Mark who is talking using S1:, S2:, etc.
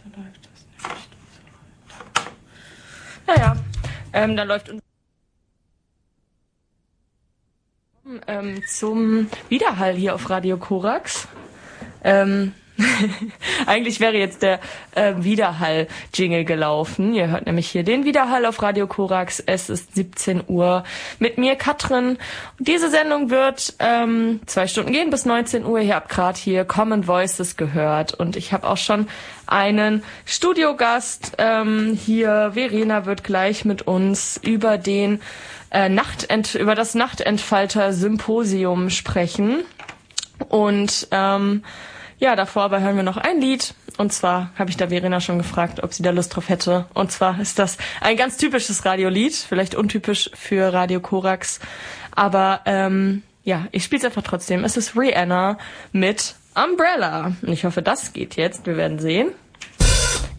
S1: Da läuft das nicht. Naja, da läuft zum Widerhall hier auf Radio Korax. Eigentlich wäre jetzt der Widerhall-Jingle gelaufen. Ihr hört nämlich hier den Widerhall auf Radio Korax. Es ist 17 Uhr mit mir, Katrin. Und diese Sendung wird 2 Stunden gehen bis 19 Uhr. Ihr habt gerade hier Common Voices gehört. Und ich habe auch schon einen Studiogast hier. Verena wird gleich mit uns über den über das Nachtentfalter-Symposium sprechen. Und davor aber hören wir noch ein Lied. Und zwar habe ich da Verena schon gefragt, ob sie da Lust drauf hätte. Und zwar ist das ein ganz typisches Radiolied. Vielleicht untypisch für Radio Korax. Aber ich spiele es einfach trotzdem. Es ist Rihanna mit Umbrella. Und ich hoffe, das geht jetzt. Wir werden sehen.